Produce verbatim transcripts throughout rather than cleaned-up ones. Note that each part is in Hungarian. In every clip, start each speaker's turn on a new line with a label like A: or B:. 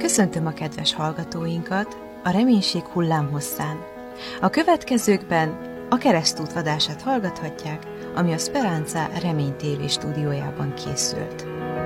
A: Köszöntöm a kedves hallgatóinkat a Reménység hullámhosszán. A következőkben a Keresztút vadását hallgathatják, ami a Speranza Remény té vé stúdiójában készült.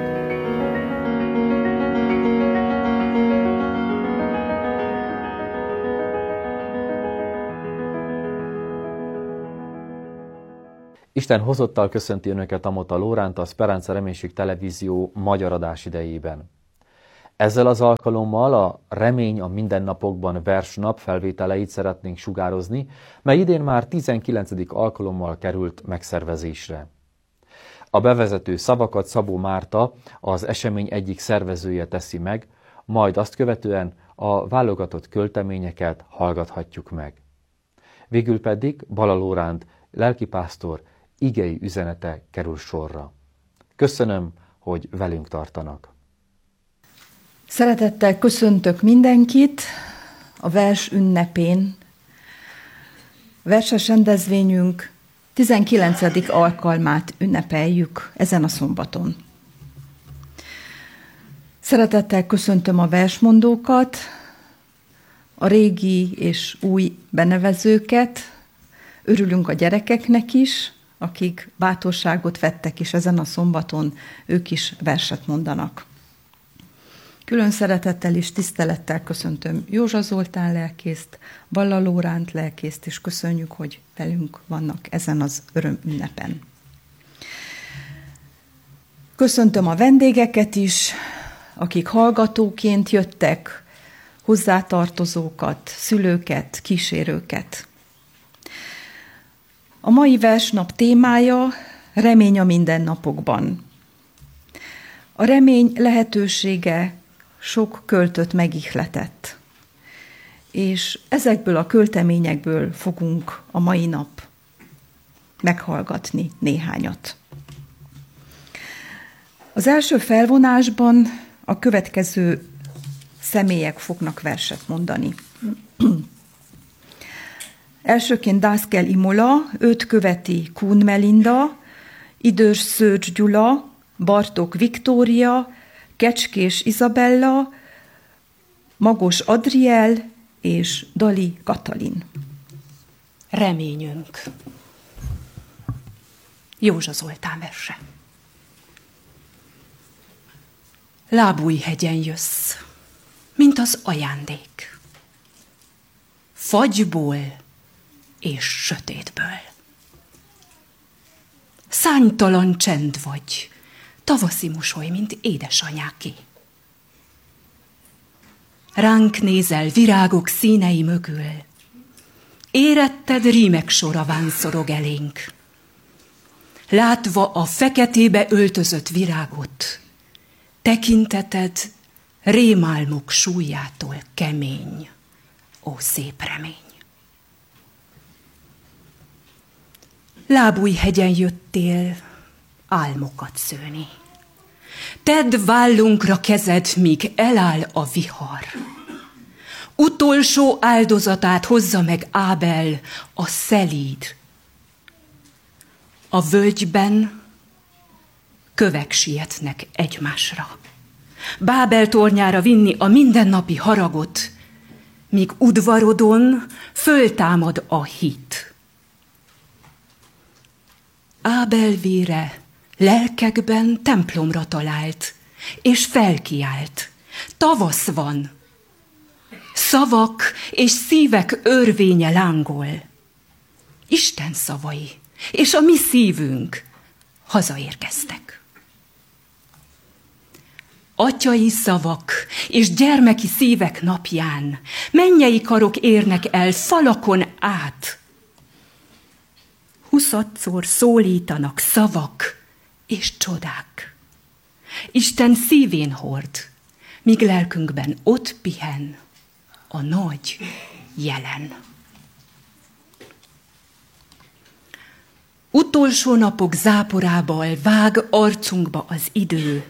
B: Isten hozottal köszönti Önöket Amota Lóránt, a Speranza Reménység Televízió magyar adás idejében. Ezzel az alkalommal a Remény a mindennapokban versnap felvételeit szeretnénk sugározni, mely idén már tizenkilencedik alkalommal került megszervezésre. A bevezető szavakat Szabó Márta, az esemény egyik szervezője teszi meg, majd azt követően a válogatott költeményeket hallgathatjuk meg. Végül pedig Bala Lóránt lelkipásztor igei üzenete kerül sorra. Köszönöm, hogy velünk tartanak.
C: Szeretettel köszöntök mindenkit a vers ünnepén. Verses rendezvényünk tizenkilencedik alkalmát ünnepeljük ezen a szombaton. Szeretettel köszöntöm a versmondókat, a régi és új benevezőket, örülünk a gyerekeknek is, akik bátorságot vettek, és ezen a szombaton ők is verset mondanak. Külön szeretettel és tisztelettel köszöntöm Józsa Zoltán lelkészt, Balla Lóránt lelkészt, és köszönjük, hogy velünk vannak ezen az örömünnepen. Köszöntöm a vendégeket is, akik hallgatóként jöttek, hozzátartozókat, szülőket, kísérőket. A mai versnap témája remény a mindennapokban. A remény lehetősége sok költött megihletett, és ezekből a költeményekből fogunk a mai nap meghallgatni néhányat. Az első felvonásban a következő személyek fognak verset mondani. Elsőként Dászkel Imola, őt követi Kuhn Melinda, Idős Szőcs Gyula, Bartók Viktória, Kecskés Izabella, Magos Adriel és Dali Katalin.
D: Reményünk. Józsa Zoltán verse. Lábújhegyen jössz, mint az ajándék. Fagyból és sötétből. Szánytalan csend vagy, tavaszi mosoly, mint édesanyáké. Ránk nézel virágok színei mögül, éretted rímek sora vánszorog elénk. Látva a feketébe öltözött virágot, tekinteted rémálmok súlyától kemény, ó szép remény. Lábújhegyen jöttél álmokat szőni. Tedd vállunkra kezed, míg eláll a vihar. Utolsó áldozatát hozza meg Ábel, a szelíd. A völgyben kövek sietnek egymásra. Bábel tornyára vinni a mindennapi haragot, míg udvarodon föltámad a hit. Ábel vére lelkekben templomra talált, és felkiált. Tavasz van. Szavak és szívek örvénye lángol. Isten szavai és a mi szívünk hazaérkeztek. Atyai szavak és gyermeki szívek napján mennyei karok érnek el falakon át. Huszadszor szólítanak szavak és csodák. Isten szívén hord, míg lelkünkben ott pihen a nagy jelen. Utolsó napok záporával vág arcunkba az idő.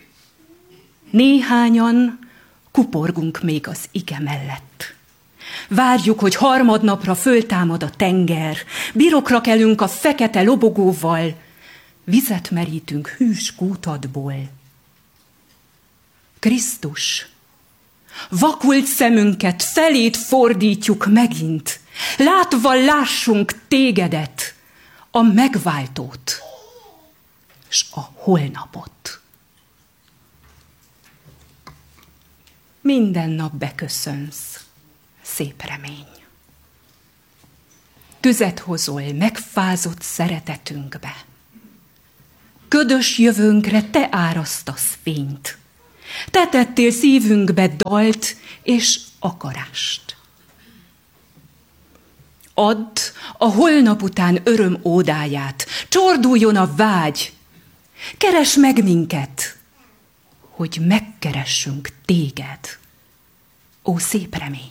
D: Néhányan kuporgunk még az ige mellett. Várjuk, hogy harmadnapra föltámad a tenger, birokra kelünk a fekete lobogóval, vizet merítünk hűs kútadból. Krisztus vakult szemünket felét fordítjuk megint, látva lássunk tégedet, a megváltót, s a holnapot. Minden nap beköszönsz, szép remény. Tüzet hozol megfázott szeretetünkbe. Ködös jövőnkre te árasztasz fényt. Te tettél szívünkbe dalt és akarást. Add a holnap után öröm ódáját, csorduljon a vágy. Keres meg minket, hogy megkeressünk téged. Ó, szép remény!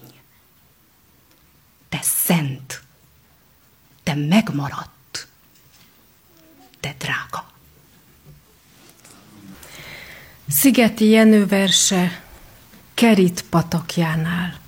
D: Te szent, te megmaradt, te drága.
E: Szigeti Jenő verse Kerit patakjánál.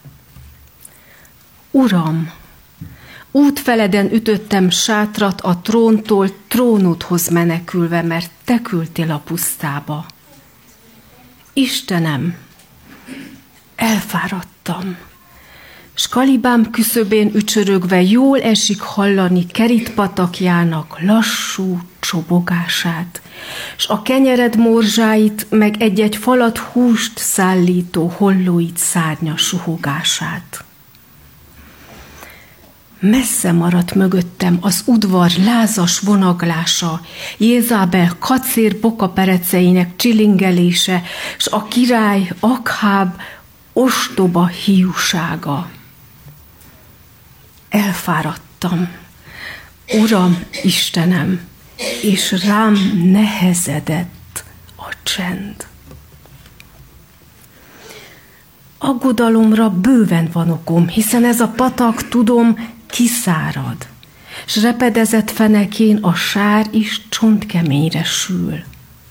E: Uram, útfeleden ütöttem sátrat a tróntól trónodhoz menekülve, mert te küldtél a pusztába. Istenem, elfáradtam, s kalibám küszöbén ücsörögve jól esik hallani Kerit patakjának lassú csobogását, s a kenyered morzsáit, meg egy-egy falat húst szállító hollóit szárnya suhogását. Messze maradt mögöttem az udvar lázas vonaglása, Jézábel kacér bokapereceinek csilingelése, s a király Akháb ostoba hiúsága. Elfáradtam, Uram, Istenem, és rám nehezedett a csend. Aggodalomra bőven van okom, hiszen ez a patak, tudom, kiszárad, s repedezett fenekén a sár is csontkeményre sül.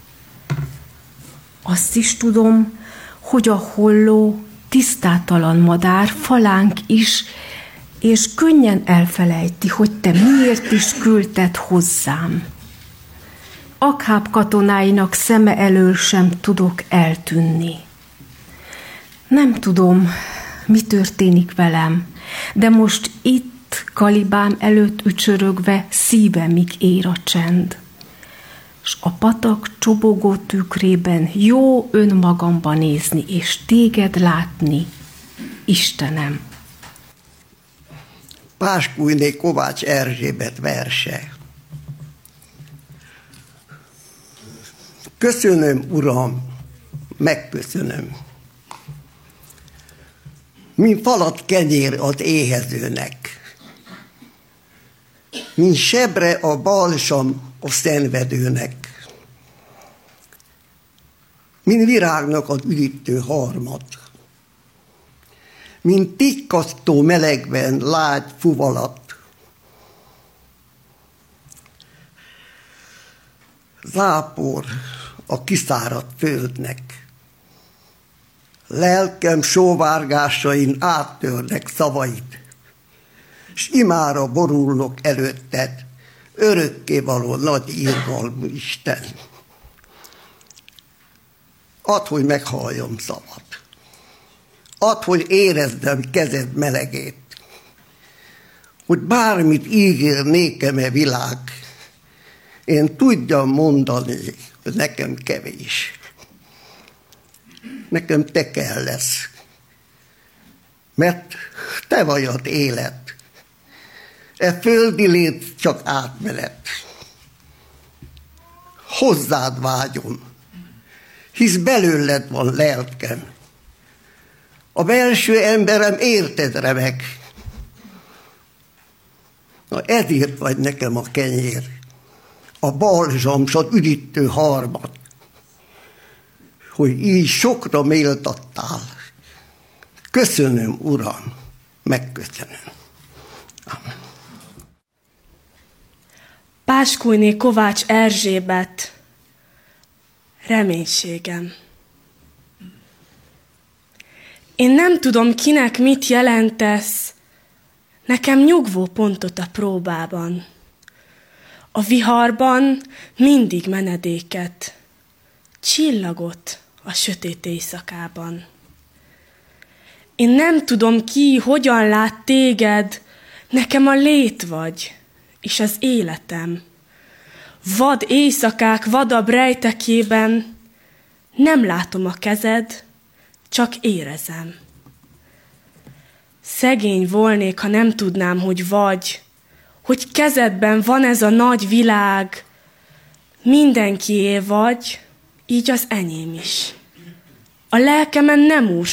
E: Azt is tudom, hogy a holló tisztátalan madár falánk is, és könnyen elfelejti, hogy te miért is küldted hozzám. Akháb katonáinak szeme elől sem tudok eltűnni. Nem tudom, mi történik velem, de most itt, kalibám előtt ücsörögve szívemig ér a csend. S a patak csobogó tükrében jó önmagamba nézni, és téged látni, Istenem.
F: Páskújné Kovács Erzsébet verse. Köszönöm, Uram, megköszönöm. Mint falat kenyér az éhezőnek, mint sebre a balsam a szenvedőnek, mint virágnak az üdítő harmat, mint tikkasztó melegben lágy fuvalat. Zápor a kiszáradt földnek, lelkem sóvárgásain áttörnek szavait, s imára borulnok előtted, örökkévaló nagy irgalmú Isten. Add, hogy meghalljam szavad. Add, hogy érezzem kezed melegét. Hogy bármit ígér nékem e világ, én tudjam mondani, hogy nekem kevés. Nekem te kell lesz, mert te vagy az élet. E földi lét csak átmenet. Hozzád vágyom, hisz belőled van lelkem. A belső emberem érted remeg. Na ezért vagy nekem a kenyér, a balzsam s az üdítő harmat, hogy így sokra méltattál. Köszönöm, Uram, megköszönöm. Amen.
G: Páskújné Kovács Erzsébet, reménységem. Én nem tudom, kinek mit jelentesz, nekem nyugvó pontot a próbában. A viharban mindig menedéket, csillagot a sötét éjszakában. Én nem tudom ki, hogyan lát téged, nekem a lét vagy, és az életem. Vad éjszakák vadabb rejtekében, nem látom a kezed, csak érezem. Szegény volnék, ha nem tudnám, hogy vagy, hogy kezedben van ez a nagy világ, mindenkié vagy, így az enyém is. A lelkemen nem úr